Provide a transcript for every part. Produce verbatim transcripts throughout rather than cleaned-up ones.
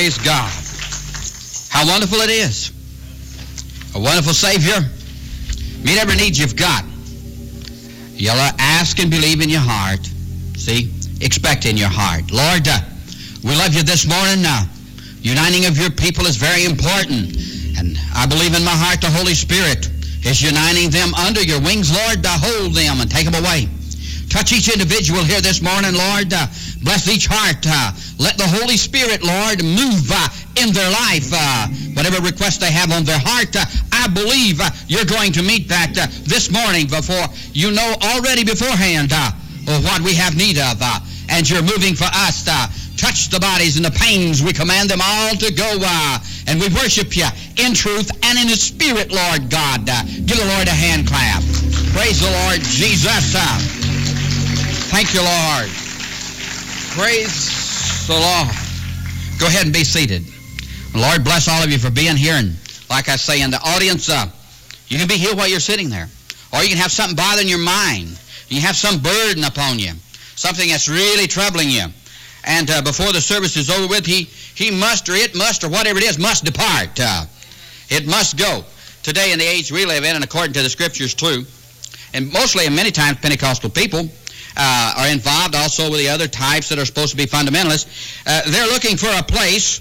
Praise God. How wonderful it is. A wonderful Savior. Meet every need you've got. You'll ask and believe in your heart. See? Expect in your heart. Lord, uh, we love you this morning. Uh, uniting of your people is very important. And I believe in my heart the Holy Spirit is uniting them under your wings, Lord, to hold them and take them away. Touch each individual here this morning, Lord. Uh, bless each heart. Uh, let the Holy Spirit, Lord, move uh, in their life. Uh, whatever request they have on their heart, uh, I believe uh, you're going to meet that uh, this morning before you know already beforehand uh, what we have need of. Uh, and you're moving for us. Uh, touch the bodies and the pains. We command them all to go. Uh, and we worship you in truth and in the Spirit, Lord God. Uh, give the Lord a hand clap. Praise the Lord Jesus. Uh, Thank you, Lord. Praise the Lord. Go ahead and be seated. Lord, bless all of you for being here. And like I say, in the audience, uh, you can be healed while you're sitting there. Or you can have something bothering your mind. You have some burden upon you. Something that's really troubling you. And uh, before the service is over with, he, he must or it must or whatever it is must depart. Uh, it must go. Today in the age we live in, and according to the Scriptures too, and mostly and many times Pentecostal people, Uh, are involved also with the other types that are supposed to be fundamentalists. Uh, they're looking for a place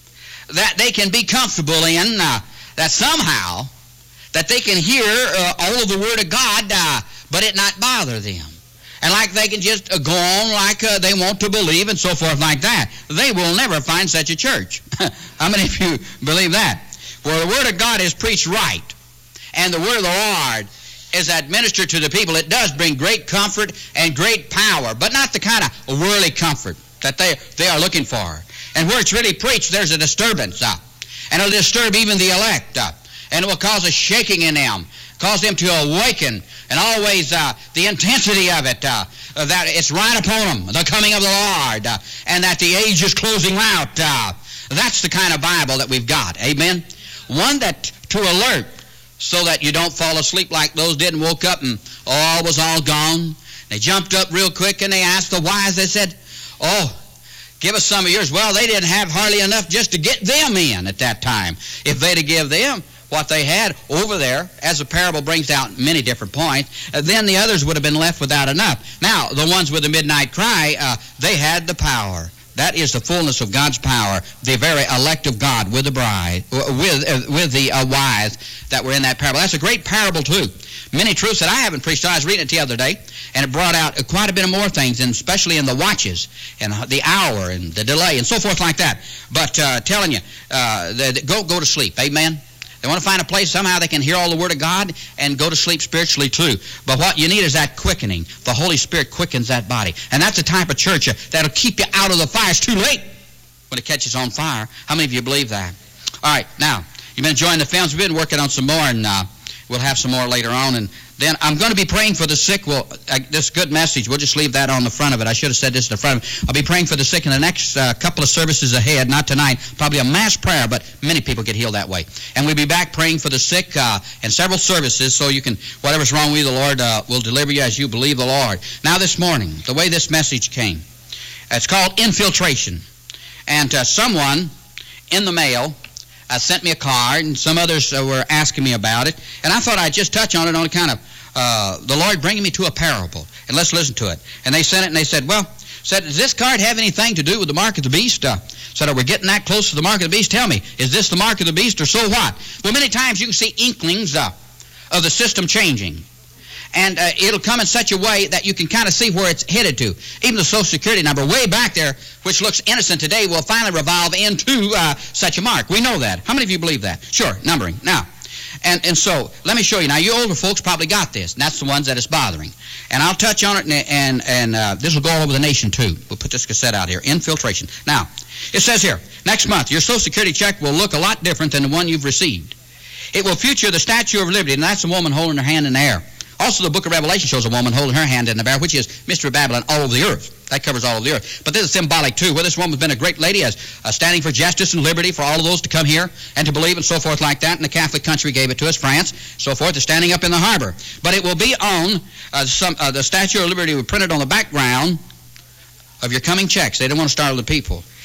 that they can be comfortable in, uh, that somehow, that they can hear uh, all of the Word of God, uh, but it not bother them. And like they can just uh, go on like uh, they want to believe and so forth like that. They will never find such a church. How many of you believe that? Where the Word of God is preached right, and the Word of the Lord is administered to the people, it does bring great comfort and great power, but not the kind of worldly comfort that they, they are looking for. And where it's really preached, there's a disturbance, uh, and it'll disturb even the elect, uh, and it will cause a shaking in them, cause them to awaken, and always uh, the intensity of it, uh, that it's right upon them, the coming of the Lord, uh, and that the age is closing out. Uh, that's the kind of Bible that we've got, amen? One that to alert, so that you don't fall asleep like those did and woke up and all was all gone. They jumped up real quick and they asked the wise, they said, oh, give us some of yours. Well, they didn't have hardly enough just to get them in at that time. If they'd have give them what they had over there, as the parable brings out many different points, then the others would have been left without enough. Now, the ones with the midnight cry, uh, they had the power. That is the fullness of God's power, the very elect of God with the bride, with uh, with the uh, wise that were in that parable. That's a great parable too. Many truths that I haven't preached on. I was reading it the other day, and it brought out quite a bit of more things, and especially in the watches and the hour and the delay and so forth like that. But uh, telling you, uh, the, the, go go to sleep. Amen. They want to find a place somehow they can hear all the Word of God and go to sleep spiritually too. But what you need is that quickening. The Holy Spirit quickens that body. And that's the type of church that'll keep you out of the fire. It's too late when it catches on fire. How many of you believe that? All right, now, you've been enjoying the films. We've been working on some more, and uh, we'll have some more later on. And then I'm going to be praying for the sick. Well, uh, this good message, we'll just leave that on the front of it. I should have said this in the front of it. I'll be praying for the sick in the next uh, couple of services ahead, not tonight, probably a mass prayer, but many people get healed that way. And we'll be back praying for the sick uh, in several services, so you can, whatever's wrong with you, the Lord uh, will deliver you as you believe the Lord. Now this morning, the way this message came, it's called infiltration. And uh, someone in the mail uh, sent me a card, and some others uh, were asking me about it. And I thought I'd just touch on it on kind of uh, the Lord bringing me to a parable. And let's listen to it. And they sent it, and they said, well, said, does this card have anything to do with the mark of the beast? Uh, said, are we getting that close to the mark of the beast? Tell me, is this the mark of the beast or so what? Well, many times you can see inklings uh, of the system changing. And uh, it'll come in such a way that you can kind of see where it's headed to. Even the Social Security number way back there, which looks innocent today, will finally revolve into uh, such a mark. We know that. How many of you believe that? Sure, numbering. Now, and, and so let me show you. Now, you older folks probably got this, and that's the ones that it's bothering. And I'll touch on it, and, and, and uh, this will go all over the nation, too. We'll put this cassette out here, infiltration. Now, it says here, next month, your Social Security check will look a lot different than the one you've received. It will feature the Statue of Liberty, and that's a woman holding her hand in the air. Also, the book of Revelation shows a woman holding her hand in the air, which is Mystery Babylon all over the earth. That covers all over the earth. But this is symbolic, too, where this woman's been a great lady as uh, standing for justice and liberty for all of those to come here and to believe and so forth like that. And the Catholic country gave it to us, France, so forth, is standing up in the harbor. But it will be on, uh, some, uh, the Statue of Liberty will be printed on the background of your coming checks. They don't want to startle the people.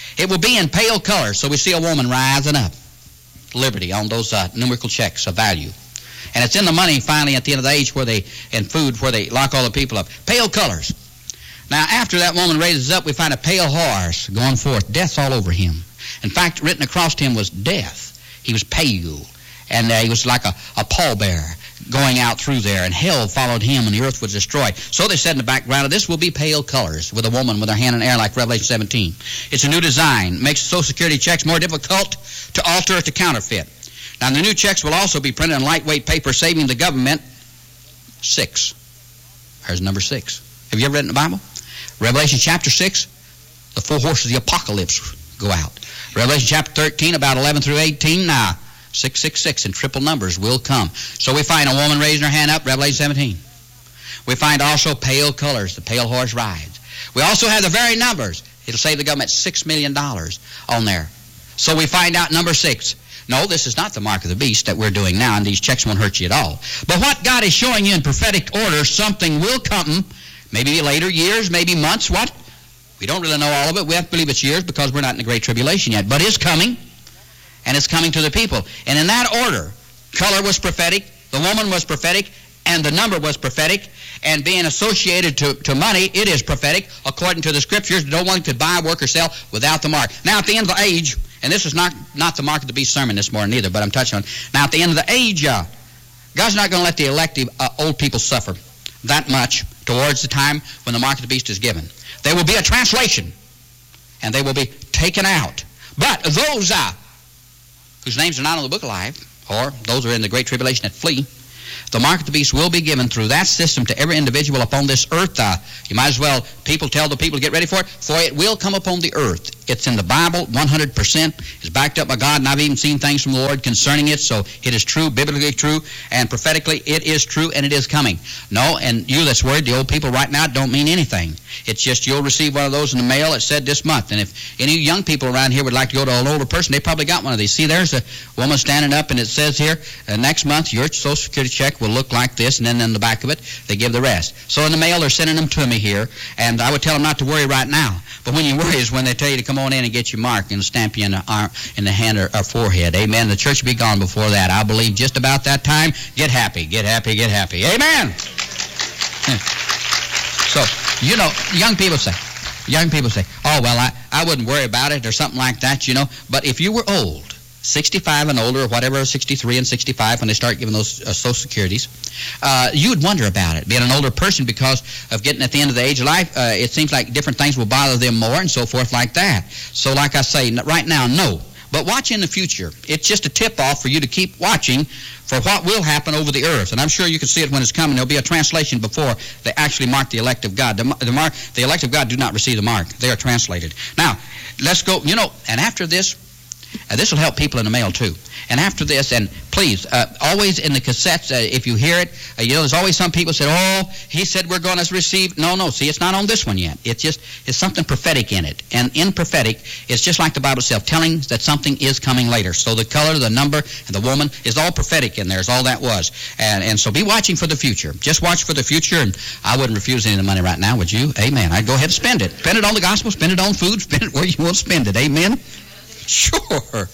It will be in pale colors. So we see a woman rising up. Liberty on those uh, numerical checks of value. And it's in the money finally at the end of the age where they, and food where they lock all the people up. Pale colors. Now after that woman raises up, we find a pale horse going forth. Death's all over him. In fact, written across him was death. He was pale. And uh, he was like a, a pallbearer going out through there. And hell followed him and the earth was destroyed. So they said in the background of this will be pale colors with a woman with her hand in the air like Revelation seventeen. It's a new design. Makes Social Security checks more difficult to alter or to counterfeit. Now, the new checks will also be printed on lightweight paper, saving the government six. There's number six. Have you ever read it in the Bible? Revelation chapter six, the four horses of the apocalypse go out. Revelation chapter thirteen, about eleven through eighteen, now six six six in triple numbers will come. So we find a woman raising her hand up, Revelation seventeen. We find also pale colors, the pale horse rides. We also have the very numbers. It'll save the government six million dollars on there. So we find out number six. No, this is not the mark of the beast that we're doing now, and these checks won't hurt you at all. But what God is showing you in prophetic order, something will come, maybe later years, maybe months, what? We don't really know all of it. We have to believe it's years because we're not in the Great Tribulation yet. But it's coming, and it's coming to the people. And in that order, color was prophetic, the woman was prophetic, and the number was prophetic, and being associated to, to money, it is prophetic, according to the Scriptures. No one could buy, work, or sell without the mark. Now, at the end of the age, and this is not, not the mark of the beast sermon this morning either, but I'm touching on it. Now, at the end of the age, uh, God's not going to let the elective uh, old people suffer that much towards the time when the mark of the beast is given. There will be a translation, and they will be taken out. But those uh, whose names are not on the book of life, or those who are in the Great Tribulation that flee, the mark of the beast will be given through that system to every individual upon this earth. Uh, you might as well, people tell the people to get ready for it, for it will come upon the earth. It's in the Bible, one hundred percent. It's backed up by God, and I've even seen things from the Lord concerning it, so it is true, biblically true, and prophetically it is true, and it is coming. No, and you that's worried, the old people right now don't mean anything. It's just you'll receive one of those in the mail, it said this month, and if any young people around here would like to go to an older person, they probably got one of these. See, there's a woman standing up, and it says here, uh, next month your Social Security check will look like this, and then in the back of it, they give the rest. So in the mail, they're sending them to me here, and I would tell them not to worry right now. But when you worry is when they tell you to come on in and get your mark and stamp you in the arm, in the hand or, or forehead. Amen. The church will be gone before that. I believe just about that time. Get happy, get happy, get happy. Amen. So, you know, young people say, young people say, oh, well, I, I wouldn't worry about it or something like that, you know. But if you were old, sixty-five and older, or whatever, sixty-three and sixty-five, when they start giving those uh, Social Securities, uh, you would wonder about it, being an older person, because of getting at the end of the age of life. Uh, it seems like different things will bother them more and so forth like that. So like I say, right now, no. But watch in the future. It's just a tip-off for you to keep watching for what will happen over the earth. And I'm sure you can see it when it's coming. There'll be a translation before they actually mark the elect of God. The, the, mark, the elect of God do not receive the mark. They are translated. Now, let's go, you know, and after this, Uh, this will help people in the mail, too. And after this, and please, uh, always in the cassettes, uh, if you hear it, uh, you know, there's always some people say, oh, he said we're going to receive. No, no, see, it's not on this one yet. It's just, it's something prophetic in it. And in prophetic, it's just like the Bible itself, telling that something is coming later. So the color, the number, and the woman is all prophetic in there, is all that was. And, and so be watching for the future. Just watch for the future, and I wouldn't refuse any of the money right now, would you? Amen. I'd go ahead and spend it. Spend it on the gospel, spend it on food, spend it where you want to spend it. Amen. Sure.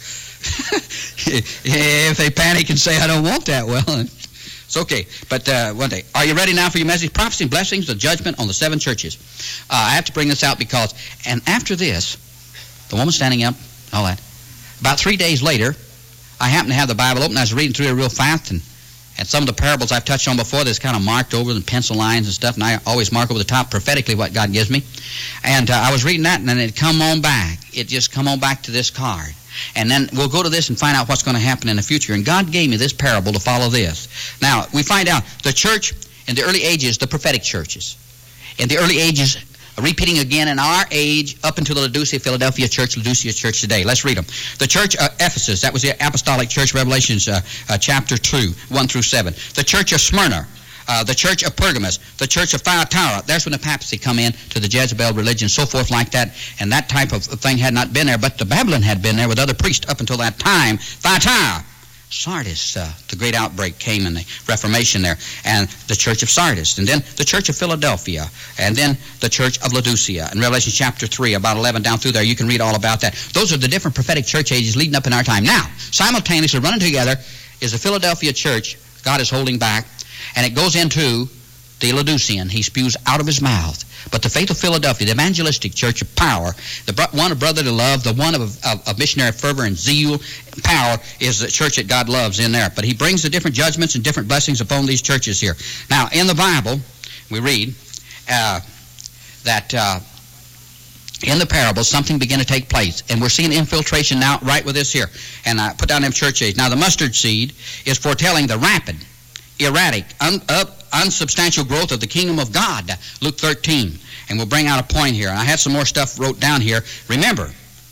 If they panic and say, I don't want that, well, it's okay. But uh, one day, are you ready now for your message? Prophecy and blessings, the judgment on the seven churches. Uh, I have to bring this out because, and after this, the woman standing up, all that, about three days later, I happened to have the Bible open. I was reading through it real fast, and, and some of the parables I've touched on before, that's kind of marked over in pencil lines and stuff, and I always mark over the top prophetically what God gives me. And uh, I was reading that, and then it come on back. It just come on back to this card. And then we'll go to this and find out what's going to happen in the future. And God gave me this parable to follow this. Now, we find out the church in the early ages, the prophetic churches. In the early ages, repeating again in our age up until the Laodicea, Philadelphia church, Laodicea church today. Let's read them. The church of Ephesus, that was the apostolic church, Revelations uh, uh, chapter two, one through seven. The church of Smyrna. Uh, the church of Pergamos, the church of Thyatira. There's when the papacy come in to the Jezebel religion, so forth like that, and that type of thing had not been there, but the Babylon had been there with other priests up until that time. Thyatira, Sardis, uh, the great outbreak came in the Reformation there, and the church of Sardis, and then the church of Philadelphia, and then the church of Laodicea. In Revelation chapter three, about eleven down through there, you can read all about that. Those are the different prophetic church ages leading up in our time. Now, simultaneously running together is the Philadelphia church God is holding back, and it goes into the Laodicean. He spews out of his mouth. But the faith of Philadelphia, the evangelistic church of power, the one of brotherly love, the one of, of, of missionary fervor and zeal, power, is the church that God loves in there. But he brings the different judgments and different blessings upon these churches here. Now, in the Bible, we read uh, that uh, in the parable, something began to take place. And we're seeing infiltration now right with this here. And I put down them church age. Now, the mustard seed is foretelling the rapid, erratic, un, up, unsubstantial growth of the kingdom of God, Luke thirteen. And we'll bring out a point here. I had some more stuff wrote down here. Remember,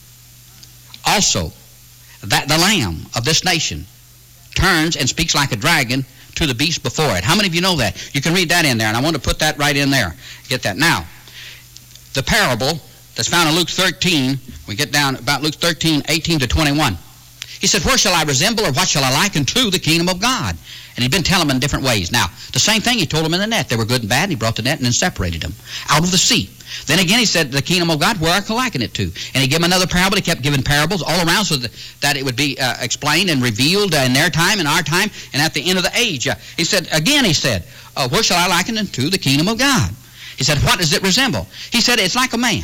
also, that the Lamb of this nation turns and speaks like a dragon to the beast before it. How many of you know that? You can read that in there, and I want to put that right in there. Get that. Now, the parable that's found in Luke thirteen, we get down about Luke thirteen, eighteen to twenty-one. He said, where shall I resemble, or what shall I liken to the kingdom of God? And he'd been telling them in different ways. Now, the same thing he told them in the net. They were good and bad, and he brought the net and then separated them out of the sea. Then again he said, the kingdom of God, where I can liken it to. And he gave them another parable. He kept giving parables all around so that, that it would be uh, explained and revealed uh, in their time, in our time, and at the end of the age. Uh, he said, again he said, uh, where shall I liken it to the kingdom of God? He said, what does it resemble? He said, it's like a man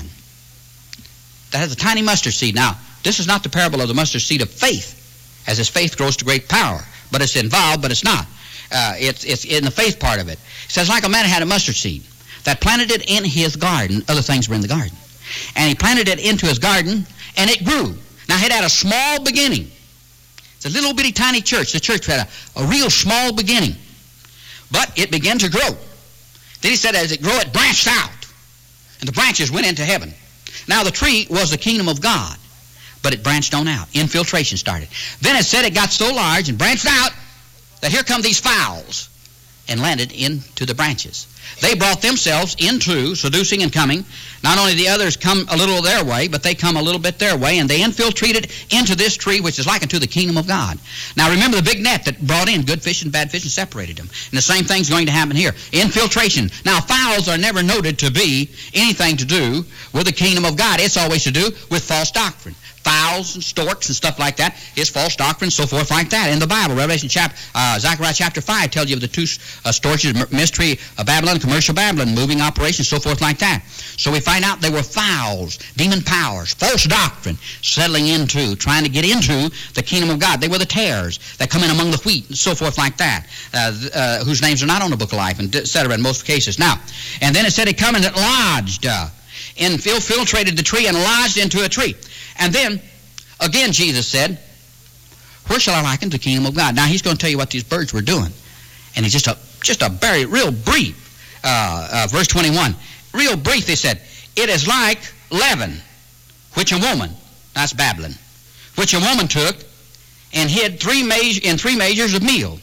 that has a tiny mustard seed. Now, this is not the parable of the mustard seed of faith, as his faith grows to great power. But it's involved, but it's not. Uh, it's, it's in the faith part of it. It says, like a man had a mustard seed that planted it in his garden. Other things were in the garden. And he planted it into his garden, and it grew. Now, it had a small beginning. It's a little bitty tiny church. The church had a, a real small beginning. But it began to grow. Then he said, as it grew, it branched out. And the branches went into heaven. Now, the tree was the kingdom of God. But it branched on out. Infiltration started. Then it said it got so large and branched out that here come these fowls and landed into the branches. They brought themselves into, seducing and coming. Not only the others come a little their way, but they come a little bit their way, and they infiltrated into this tree, which is likened to the kingdom of God. Now remember the big net that brought in good fish and bad fish and separated them. And the same thing's going to happen here. Infiltration. Now fowls are never noted to be anything to do with the kingdom of God. It's always to do with false doctrine. Fowls and storks and stuff like that is false doctrine, so forth like that. In the Bible, Revelation chapter, uh, Zechariah chapter five tells you of the two uh, storches, mystery of Babylon, commercial Babylon, moving operations, so forth like that. So we find out they were fowls, demon powers, false doctrine, settling into, trying to get into the kingdom of God. They were the tares that come in among the wheat, and so forth like that, uh, uh, whose names are not on the book of life, and et cetera in most cases. Now, and then it said it come and it lodged, uh, infiltrated the tree and lodged into a tree. And then, again, Jesus said, where shall I liken the kingdom of God? Now, he's going to tell you what these birds were doing. And he's just a, just a very, real brief, uh, uh, verse twenty-one. Real brief, they said, it is like leaven, which a woman, that's Babylon, which a woman took and hid three measure, in three measures of meal.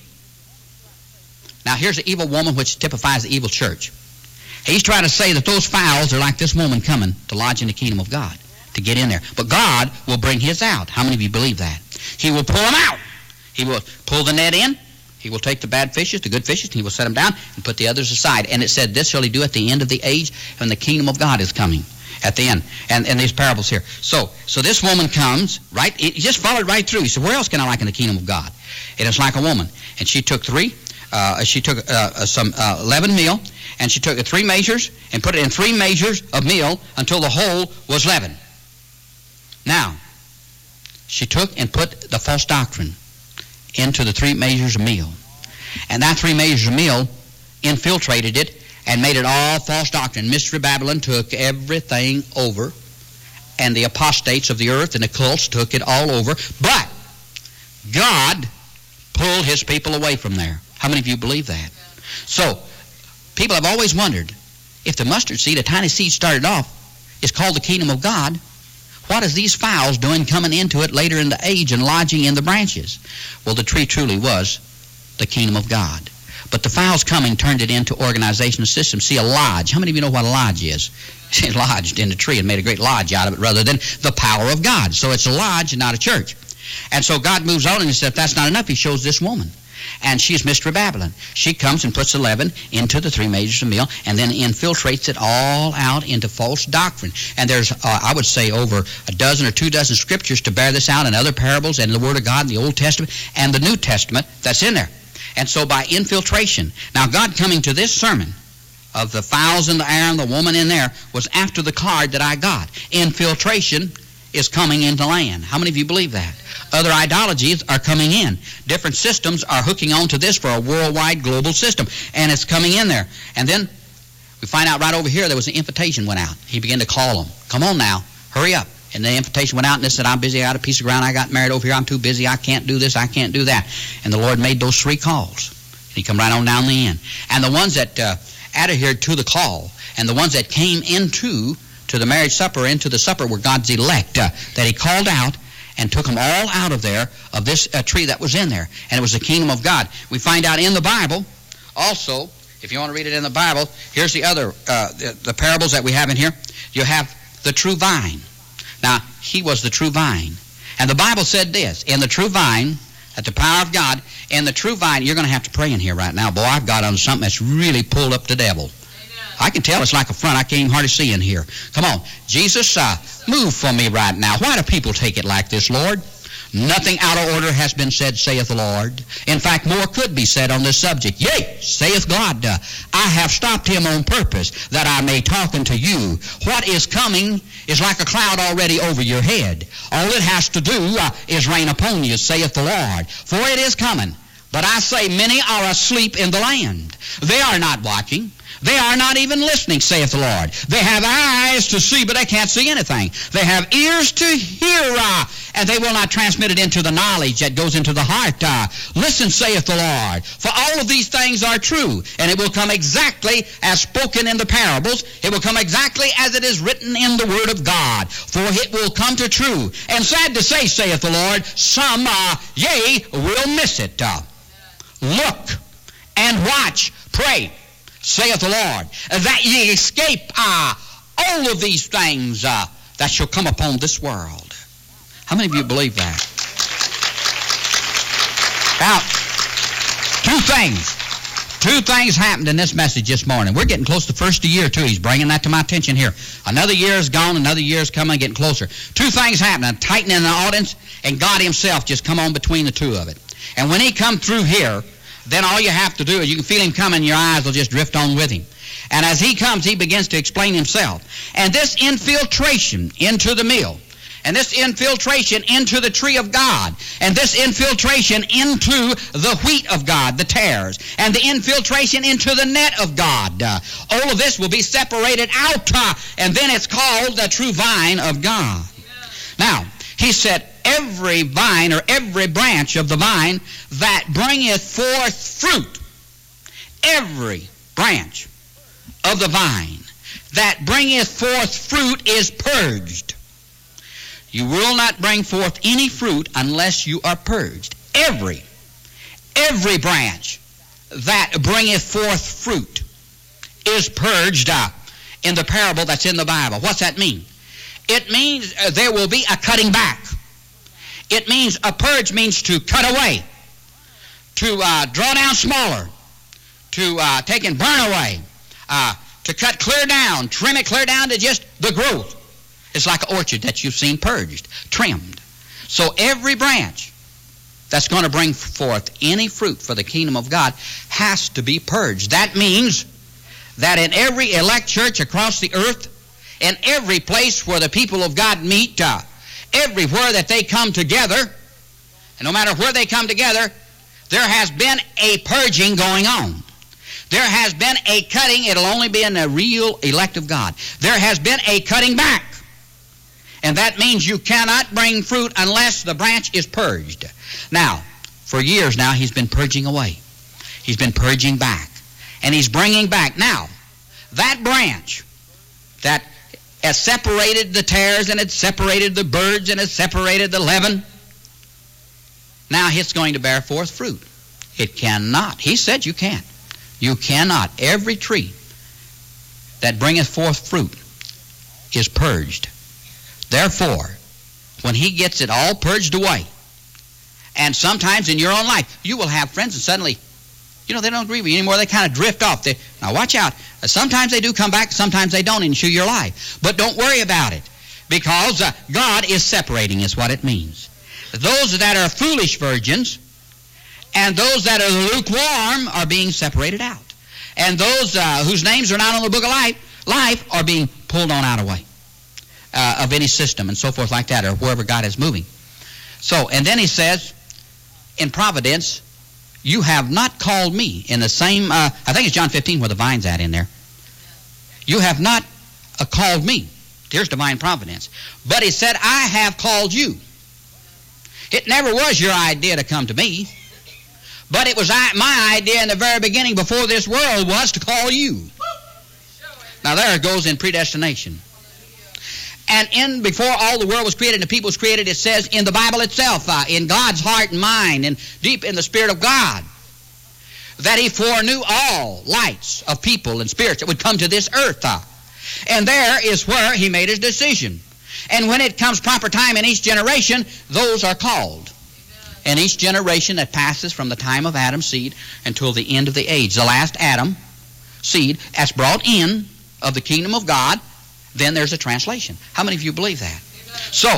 Now, here's the evil woman, which typifies the evil church. He's trying to say that those fowls are like this woman coming to lodge in the kingdom of God, to get in there. But God will bring his out. How many of you believe that? He will pull them out. He will pull the net in. He will take the bad fishes, the good fishes, and he will set them down and put the others aside. And it said, this shall he do at the end of the age when the kingdom of God is coming at the end. And, and these parables here. So so this woman comes, right? It just followed right through. He said, where else can I liken the kingdom of God? And it's like a woman. And she took three. Uh, she took uh, some uh, leavened meal, and she took three measures and put it in three measures of meal until the whole was leavened. Now, she took and put the false doctrine into the three measures of meal. And that three measures of meal infiltrated it and made it all false doctrine. Mystery Babylon took everything over, and the apostates of the earth and the cults took it all over. But God pulled his people away from there. How many of you believe that? So, people have always wondered, if the mustard seed, a tiny seed started off, is called the kingdom of God, what is these fowls doing coming into it later in the age and lodging in the branches? Well, the tree truly was the kingdom of God. But the fowls coming turned it into organizational system. See, a lodge. How many of you know what a lodge is? It lodged in the tree and made a great lodge out of it rather than the power of God. So it's a lodge and not a church. And so God moves on and he said, if that's not enough, he shows this woman. And she's Mystery Babylon. She comes and puts the leaven into the three measures of meal and then infiltrates it all out into false doctrine. And there's, uh, I would say, over a dozen or two dozen scriptures to bear this out, and other parables and the Word of God in the Old Testament and the New Testament that's in there. And so by infiltration, now God coming to this sermon of the fowls in the air and the woman in there was after the card that I got. Infiltration is coming into land. How many of you believe that? Other ideologies are coming in. Different systems are hooking onto this for a worldwide global system, and it's coming in there. And then we find out right over here there was an invitation went out. He began to call them. Come on now, hurry up. And the invitation went out, and they said, I'm busy, I got a piece of ground, I got married over here, I'm too busy, I can't do this, I can't do that. And the Lord made those three calls. And he come right on down the end. And the ones that uh, adhered to the call, and the ones that came into to the marriage supper, into the supper were God's elect, uh, that he called out and took them all out of there, of this uh, tree that was in there. And it was the kingdom of God. We find out in the Bible, also, if you want to read it in the Bible, here's the other, uh, the, the parables that we have in here. You have the true vine. Now, he was the true vine. And the Bible said this, in the true vine, at the power of God, in the true vine, you're going to have to pray in here right now. Boy, I've got on something that's really pulled up the devil. I can tell it's like a front. I can't even hardly see in here. Come on. Jesus, uh, move for me right now. Why do people take it like this, Lord? Nothing out of order has been said, saith the Lord. In fact, more could be said on this subject. Yea, saith God, uh, I have stopped him on purpose that I may talk unto you. What is coming is like a cloud already over your head. All it has to do uh, is rain upon you, saith the Lord. For it is coming. But I say many are asleep in the land. They are not watching. They are not even listening, saith the Lord. They have eyes to see, but they can't see anything. They have ears to hear, uh, and they will not transmit it into the knowledge that goes into the heart. Uh, Listen, saith the Lord, for all of these things are true, and it will come exactly as spoken in the parables. It will come exactly as it is written in the Word of God, for it will come to true. And sad to say, saith the Lord, some, uh, yea, will miss it. Uh, look and watch, pray, saith the Lord, that ye escape uh, all of these things uh, that shall come upon this world. How many of you believe that? Now, two things. Two things happened in this message this morning. We're getting close to the first of the year, too. He's bringing that to my attention here. Another year is gone, another year is coming, getting closer. Two things happened. A tightening in the audience, and God himself just come on between the two of it. And when he come through here, then all you have to do is you can feel him coming, your eyes will just drift on with him. And as he comes, he begins to explain himself. And this infiltration into the meal, and this infiltration into the tree of God, and this infiltration into the wheat of God, the tares, and the infiltration into the net of God, uh, all of this will be separated out, uh, and then it's called the true vine of God. Now, he said, every vine or every branch of the vine that bringeth forth fruit, every branch of the vine that bringeth forth fruit is purged. You will not bring forth any fruit unless you are purged. Every, every branch that bringeth forth fruit is purged uh, in the parable that's in the Bible. What's that mean? It means uh, there will be a cutting back. It means a purge means to cut away, to uh, draw down smaller, to uh, take and burn away, uh, to cut clear down, trim it clear down to just the growth. It's like an orchard that you've seen purged, trimmed. So every branch that's going to bring forth any fruit for the kingdom of God has to be purged. That means that in every elect church across the earth, in every place where the people of God meet, uh, everywhere that they come together, and no matter where they come together, there has been a purging going on. There has been a cutting. It'll only be in the real elect of God. There has been a cutting back. And that means you cannot bring fruit unless the branch is purged. Now, for years now, he's been purging away. He's been purging back. And he's bringing back. Now, that branch that has separated the tares and it separated the birds and it separated the leaven, now it's going to bear forth fruit. It cannot. He said you can't. You cannot. Every tree that bringeth forth fruit is purged. Therefore, when he gets it all purged away, And sometimes in your own life, you will have friends and suddenly, you know, they don't agree with you anymore. They kind of drift off. They, now watch out. Sometimes they do come back, sometimes they don't ensue your life. But don't worry about it, because uh, God is separating is what it means. Those that are foolish virgins and those that are lukewarm are being separated out. And those uh, whose names are not on the book of life, life are being pulled on out of way uh, of any system and so forth like that, or wherever God is moving. So, and then he says, in providence, you have not called me in the same, uh, I think it's John fifteen where the vine's at in there. You have not uh, called me. Here's divine providence. But he said, I have called you. It never was your idea to come to me, but it was I, my idea in the very beginning before this world was to call you. Now there it goes in predestination. And in before all the world was created and the people was created, it says in the Bible itself, uh, in God's heart and mind and deep in the Spirit of God, that he foreknew all lights of people and spirits that would come to this earth. Uh, and there is where he made his decision. And when it comes proper time in each generation, those are called. And each generation that passes from the time of Adam's seed until the end of the age, the last Adam seed that's brought in of the kingdom of God, then there's a translation. How many of you believe that? Amen. So,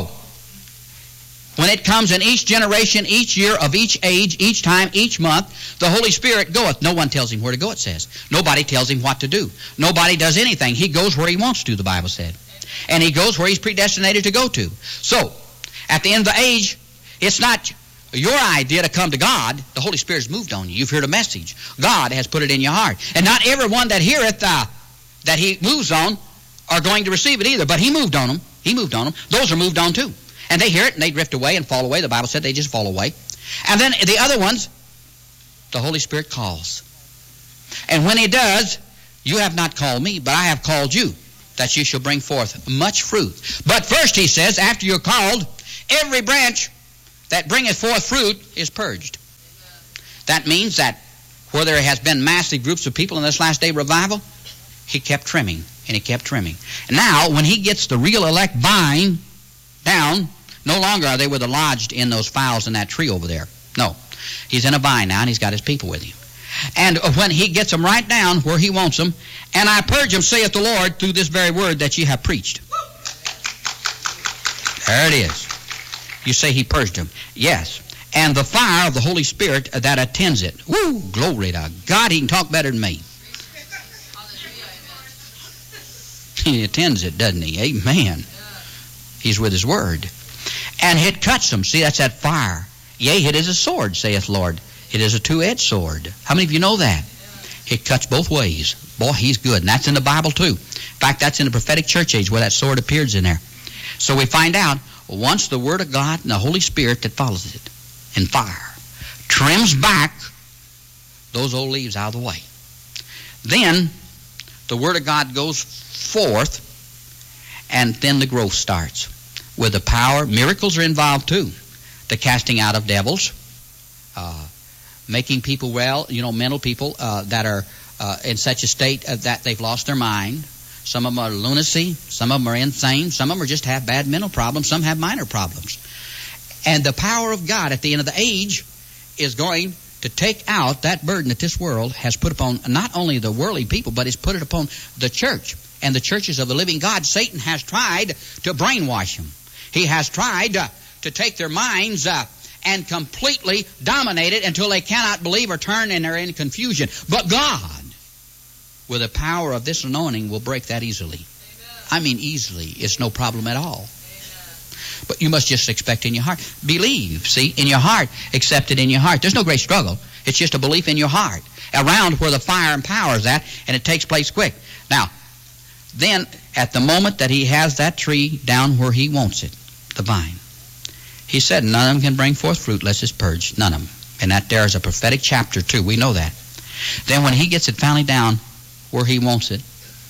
when it comes in each generation, each year of each age, each time, each month, the Holy Spirit goeth. No one tells him where to go, it says. Nobody tells him what to do. Nobody does anything. He goes where he wants to, the Bible said. And he goes where he's predestinated to go to. So, at the end of the age, it's not your idea to come to God. The Holy Spirit has moved on you. You've heard a message. God has put it in your heart. And not everyone that heareth uh, that he moves on are going to receive it either. But he moved on them. He moved on them. Those are moved on too. And they hear it and they drift away and fall away. The Bible said they just fall away. And then the other ones, the Holy Spirit calls. And when he does, you have not called me, but I have called you, that you shall bring forth much fruit. But first, he says, after you're called, every branch that bringeth forth fruit is purged. That means that where there has been massive groups of people in this last day revival, he kept trimming, and he kept trimming. And now, when he gets the real elect vine down, no longer are they with the lodged in those fowls in that tree over there. No. He's in a vine now, and he's got his people with him. And when he gets them right down where he wants them, and I purge them, saith the Lord, through this very word that ye have preached. There it is. You say he purged them. Yes. And the fire of the Holy Spirit that attends it. Woo! Glory to God. He can talk better than me. He attends it, doesn't he? Amen. He's with his word. And it cuts them. See, that's that fire. Yea, it is a sword, saith Lord. It is a two-edged sword. How many of you know that? It cuts both ways. Boy, he's good. And that's in the Bible too. In fact, that's in the prophetic church age where that sword appears in there. So we find out, once the Word of God and the Holy Spirit that follows it in fire trims back those old leaves out of the way, then the Word of God goes forth, and then the growth starts. With the power, miracles are involved too. The casting out of devils, uh, making people well, you know, mental people uh, that are uh, in such a state that they've lost their mind. Some of them are lunacy, some of them are insane, some of them are just have bad mental problems, some have minor problems. And the power of God at the end of the age is going to take out that burden that this world has put upon not only the worldly people, but it's put it upon the church and the churches of the living God. Satan has tried to brainwash them. He has tried uh, to take their minds uh, and completely dominate it until they cannot believe or turn and they're in confusion. But God, with the power of this anointing, will break that easily. Amen. I mean easily. It's no problem at all. Amen. But you must just expect in your heart. Believe, see, in your heart. Accept it in your heart. There's no great struggle. It's just a belief in your heart, around where the fire and power is at, and it takes place quick. Now, then, at the moment that he has that tree down where he wants it, the vine, he said none of them can bring forth fruit unless it's purged. None of them. And that there is a prophetic chapter too. We know that. Then when he gets it finally down where he wants it,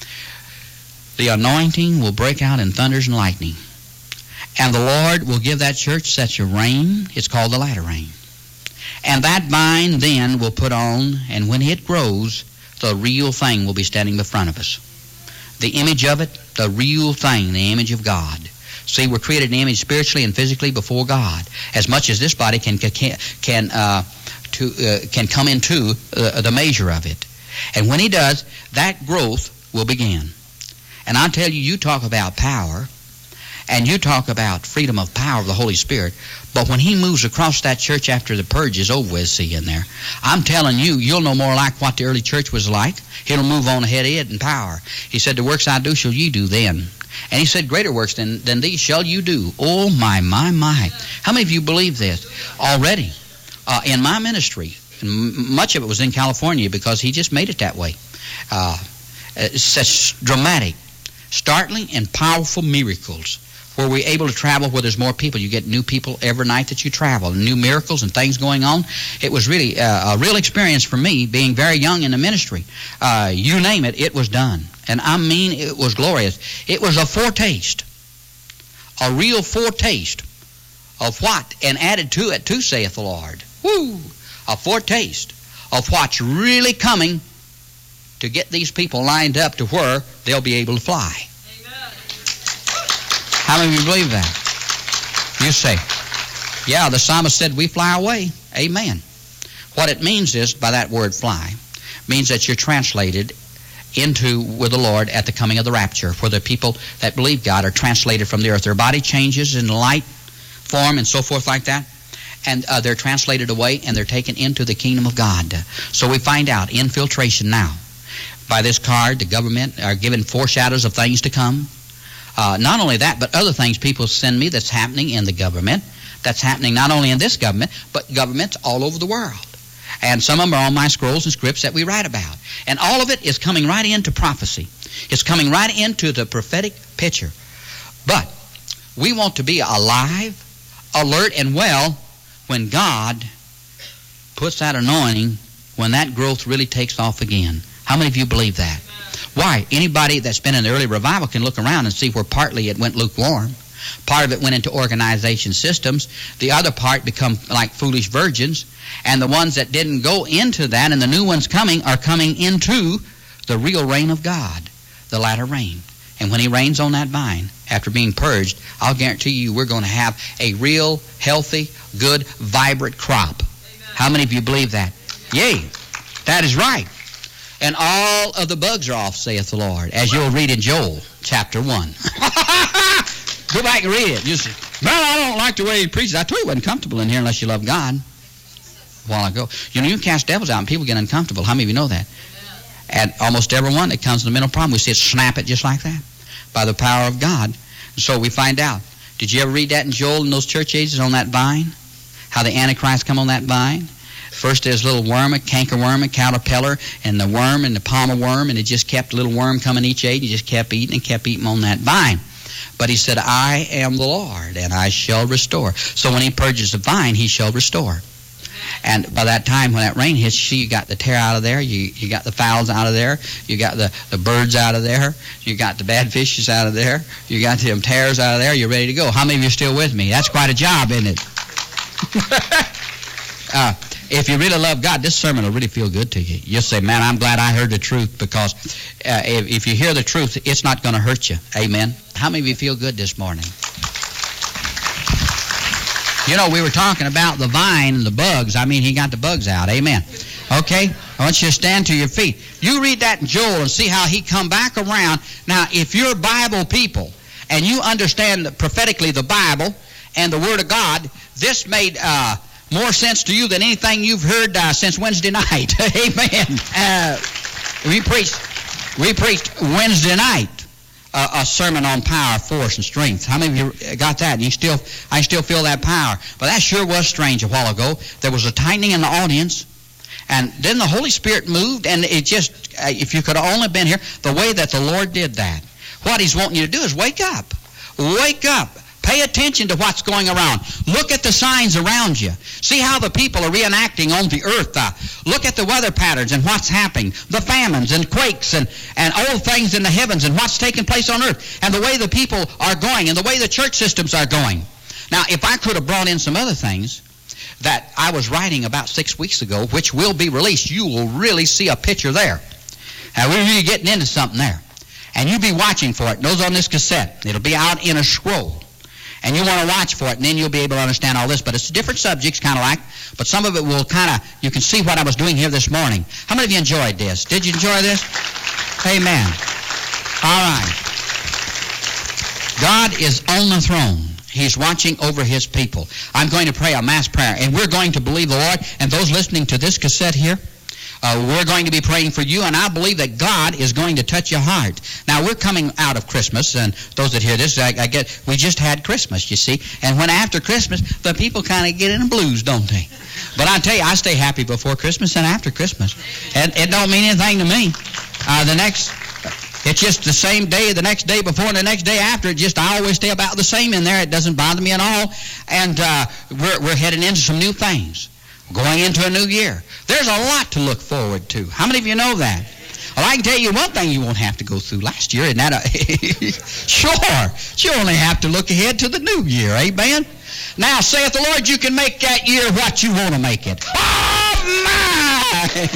the anointing will break out in thunders and lightning. And the Lord will give that church such a rain, it's called the latter rain. And that vine then will put on, and when it grows, the real thing will be standing in front of us. The image of it, the real thing, the image of God. See, we're created in the image spiritually and physically before God, as much as this body can can can uh, to uh, can come into uh, the measure of it. And when he does, that growth will begin. And I tell you, you talk about power, and you talk about freedom of power of the Holy Spirit, but when he moves across that church after the purge is over with, see in there, I'm telling you, you'll know more like what the early church was like. He'll move on ahead of it in power. He said, the works I do shall ye do then. And he said, greater works than, than these shall you do. Oh, my, my, my. How many of you believe this? Already, uh, in my ministry, and much of it was in California because he just made it that way. Uh, it's such dramatic, startling, and powerful miracles where we're able to travel where there's more people. You get new people every night that you travel, new miracles and things going on. It was really uh, a real experience for me, being very young in the ministry. Uh, you name it, it was done. And I mean, it was glorious. It was a foretaste, a real foretaste of what, and added to it, too, saith the Lord. Woo! A foretaste of what's really coming to get these people lined up to where they'll be able to fly. Amen. How many of you believe that? You say, yeah, the psalmist said we fly away. Amen. What it means is, by that word fly, means that you're translated into with the Lord at the coming of the rapture, where the people that believe God are translated from the earth. Their body changes in light, form, and so forth like that. And uh, they're translated away and they're taken into the kingdom of God. So we find out infiltration now. By this card, the government are given foreshadows of things to come. Uh, not only that, but other things people send me that's happening in the government. That's happening not only in this government, but governments all over the world. And some of them are on my scrolls and scripts that we write about. And all of it is coming right into prophecy. It's coming right into the prophetic picture. But we want to be alive, alert, and well when God puts that anointing, when that growth really takes off again. How many of you believe that? Why? Anybody that's been in the early revival can look around and see where partly it went lukewarm. Part of it went into organization systems. The other part become like foolish virgins. And the ones that didn't go into that and the new ones coming are coming into the real reign of God, the latter rain. And when he rains on that vine, after being purged, I'll guarantee you we're going to have a real, healthy, good, vibrant crop. Amen. How many of you believe that? Yea, that is right. And all of the bugs are off, saith the Lord, as you'll read in Joel chapter one. Go back and read it. You say, well, I don't like the way he preaches. I told you he wasn't comfortable in here unless you love God. A while ago. You know, you cast devils out and people get uncomfortable. How many of you know that? And almost everyone that comes to the mental problem, we see it snap it just like that by the power of God. And so we find out. Did you ever read that in Joel in those church ages on that vine? How the Antichrist come on that vine? First there's a little worm, a cankerworm, a caterpillar, and the worm and the palmer worm, and it just kept a little worm coming each age. He just kept eating and kept eating on that vine. But he said, I am the Lord, and I shall restore. So when he purges the vine, he shall restore. And by that time, when that rain hits, you got the tear out of there, you you got the fowls out of there, you got the, the birds out of there, you got the bad fishes out of there, you got them tares out of there, you're ready to go. How many of you are still with me? That's quite a job, isn't it? uh, if you really love God, this sermon will really feel good to you. You'll say, man, I'm glad I heard the truth, because uh, if, if you hear the truth, it's not going to hurt you. Amen. How many of you feel good this morning? You know, we were talking about the vine and the bugs. I mean, he got the bugs out. Amen. Okay? I want you to stand to your feet. You read that in Joel and see how he come back around. Now, if you're Bible people and you understand prophetically the Bible and the Word of God, this made uh, more sense to you than anything you've heard uh, since Wednesday night. Amen. Uh, we preached, we preached Wednesday night. A, a sermon on power, force, and strength. How many of you got that? And you still, I still feel that power. But that sure was strange a while ago. There was a tightening in the audience, and then the Holy Spirit moved, and it just, uh, if you could have only been here, the way that the Lord did that. What he's wanting you to do is wake up. Wake up. Pay attention to what's going around. Look at the signs around you. See how the people are reenacting on the earth. Uh, look at the weather patterns and what's happening. The famines and quakes and, and all things in the heavens and what's taking place on earth. And the way the people are going and the way the church systems are going. Now, if I could have brought in some other things that I was writing about six weeks ago, which will be released, you will really see a picture there. Now, we're really getting into something there. And you'll be watching for it. Those on this cassette. It'll be out in a scroll. And you want to watch for it, and then you'll be able to understand all this. But it's different subjects, kind of like, but some of it will kind of, you can see what I was doing here this morning. How many of you enjoyed this? Did you enjoy this? Amen. All right. God is on the throne. He's watching over his people. I'm going to pray a mass prayer, and we're going to believe the Lord. And those listening to this cassette here, uh, we're going to be praying for you, and I believe that God is going to touch your heart. Now, we're coming out of Christmas, and those that hear this, I, I get, we just had Christmas, you see. And when after Christmas, the people kind of get in the blues, don't they? But I tell you, I stay happy before Christmas and after Christmas. And it don't mean anything to me. Uh, the next... It's just the same day, the next day before, and the next day after. It just, I always stay about the same in there. It doesn't bother me at all. And uh, we're, we're heading into some new things. Going into a new year. There's a lot to look forward to. How many of you know that? Well, I can tell you one thing you won't have to go through last year. Isn't that a... Sure. You only have to look ahead to the new year. Amen? Now, saith the Lord, you can make that year what you want to make it. Oh, my!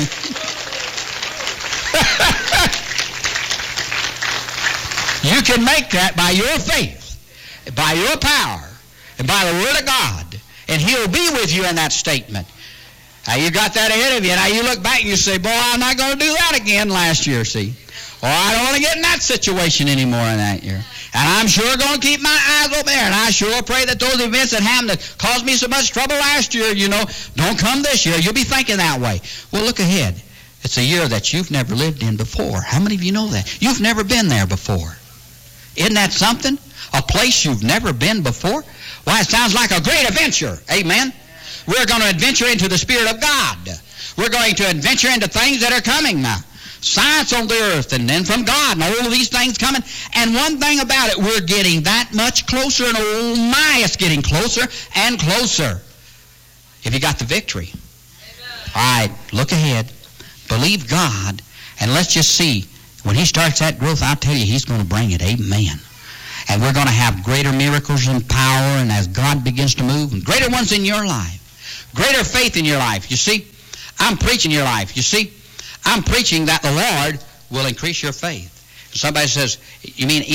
You can make that by your faith, by your power, and by the Word of God. And he'll be with you in that statement. Now, you got that ahead of you. Now, you look back and you say, boy, I'm not going to do that again last year, see. Or I don't want to get in that situation anymore in that year. And I'm sure going to keep my eyes open there. And I sure pray that those events that happened that caused me so much trouble last year, you know, don't come this year. You'll be thinking that way. Well, look ahead. It's a year that you've never lived in before. How many of you know that? You've never been there before. Isn't that something? A place you've never been before? Why, it sounds like a great adventure. Amen? We're going to adventure into the Spirit of God. We're going to adventure into things that are coming now. Science on the earth, and then from God, and all of these things coming. And one thing about it, we're getting that much closer, and oh my, it's getting closer and closer. If you got the victory. All right, look ahead. Believe God, and let's just see. When he starts that growth, I'll tell you, he's going to bring it. Amen. And we're going to have greater miracles and power, and as God begins to move, and greater ones in your life. Greater faith in your life. You see, I'm preaching your life. You see, I'm preaching that the Lord will increase your faith. Somebody says, you mean